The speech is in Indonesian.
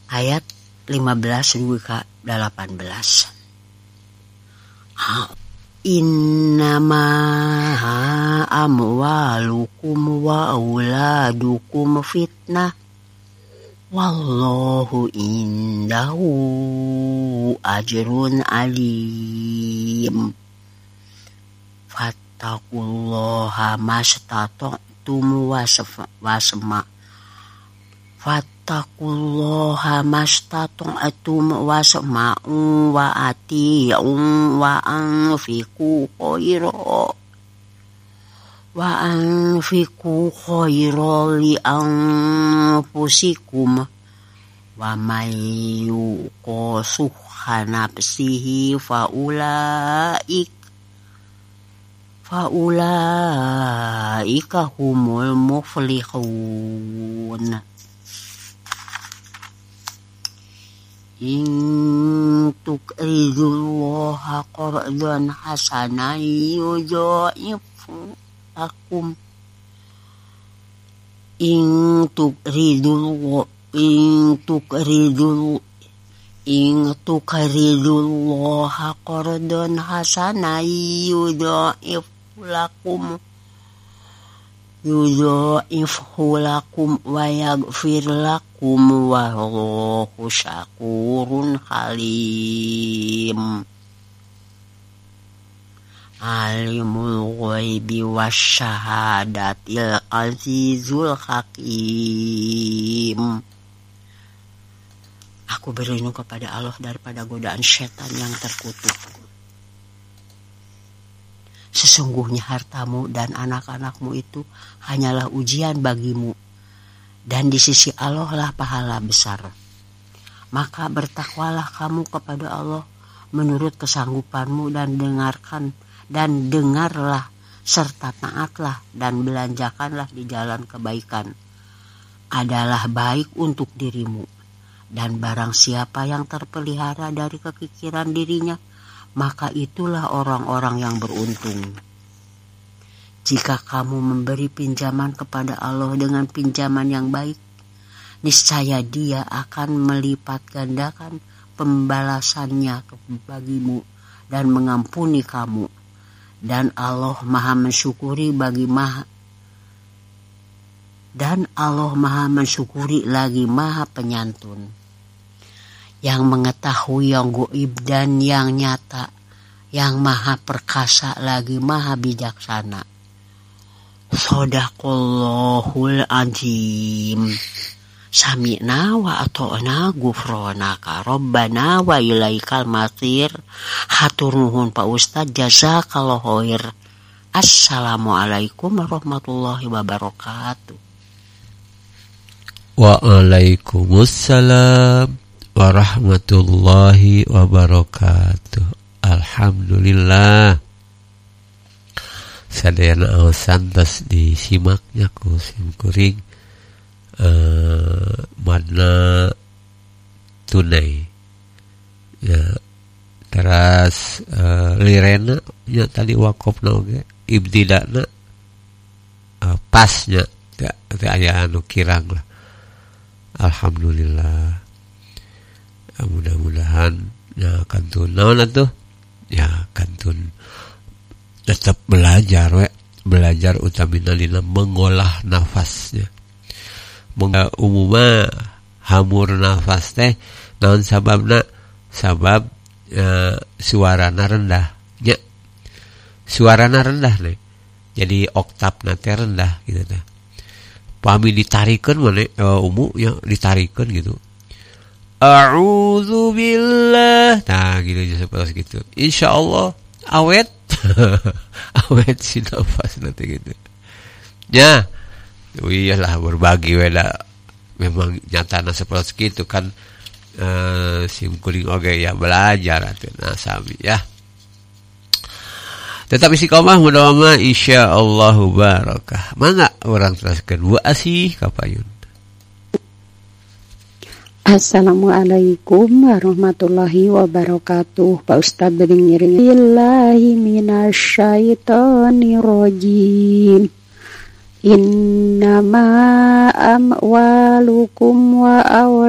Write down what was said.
ayat 15-18. Innama amwalukum wa auladukum fitnah wallahu indahu ajrun alim. Fattaqullaha mastata'tum wasma. Fattaqullaha mastata'tum wasma'u wa ati'u wa anfiqu khairan li anfusikum wa may yuqa shuhha nafsihi faulaika humul muflihun. In tuqridullaha qardan hasanan yudha'ifu lakum. In tuqridullaha qardan hasanan yudha'ifhu lakum wa yaghfir lakum wallahu syakurun halim. Alimul ghaibi wasyahadatil azizul hakim. Aku berlindung kepada Allah daripada godaan setan yang terkutuk. Sesungguhnya hartamu dan anak-anakmu itu hanyalah ujian bagimu, dan di sisi Allah lah pahala besar. Maka bertakwalah kamu kepada Allah menurut kesanggupanmu dan dengarlah serta taatlah dan belanjakanlah di jalan kebaikan. Adalah baik untuk dirimu. Dan barang siapa yang terpelihara dari kekikiran dirinya, maka itulah orang-orang yang beruntung. Jika kamu memberi pinjaman kepada Allah dengan pinjaman yang baik, niscaya Dia akan melipat gandakan pembalasannya bagimu dan mengampuni kamu. Dan Allah Maha mensyukuri lagi Maha penyantun, yang mengetahui yang gaib dan yang nyata, yang Maha perkasa lagi Maha bijaksana. Shadaqallahul azim. Sami'na wa ata'na ghufranaka rabbana wa ilaikal masir. Hatur nuhun Pak Ustadz, jazakallahu khair. Assalamualaikum warahmatullahi wabarakatuh. Waalaikumsalam warahmatullahi wabarakatuh. Alhamdulillah. Sadayana santas disimaknya ku simkuring makna tunai ya. Teras lirena nya tadi wakofna oge ibtidana pasnya teh aya anu kirang lah. Alhamdulillah. Mudah-mudahan ya kantun naon atuh ya kantun tetap belajar utamina dina mengolah nafasnya. Umumna hamur nafas teh naon sababna? Sabab suarana rendah ya. Suarana rendah nih. Jadi oktavna teh rendah gitu teh. Pami ditarikeun mane ya ditarikeun gitu. A'udzu billah. Nah, gitu aja seperti gitu. Insyaallah awet. Awet si nafas nanti gitu. Ya. Iyalah berbagi weda memang nyatana seperti itu kan simkuring oge ya belajar atuh nah sami ya. Tetap istiqomah mudah-mudahan insyaallah barakah. Mangga urang teruskeun Bu Asih kapayun. Assalamualaikum warahmatullahi wabarakatuh. Pak Ustadz bering-ngiring. Billahi minasyaitonir rajim. Innama amwalukum wa